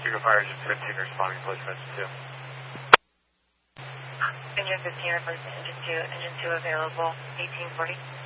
Eagle Fire Engine 15 responding, approach message 2. Engine 15 replacement engine 2 available, 1840.